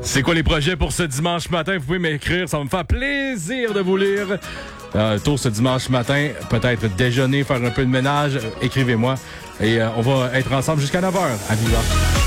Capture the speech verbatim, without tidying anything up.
C'est quoi les projets pour ce dimanche matin? Vous pouvez m'écrire, ça va me faire plaisir de vous lire. Euh, tôt ce dimanche matin, peut-être déjeuner, faire un peu de ménage, euh, écrivez-moi. Et euh, on va être ensemble jusqu'à neuf heures à Viva.